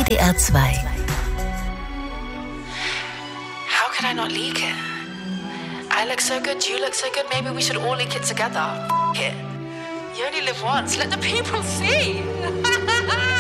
NDR 2. How could I not leak it? I look so good, you look so good, maybe we should all leak it together. F it. You only live once, let the people see.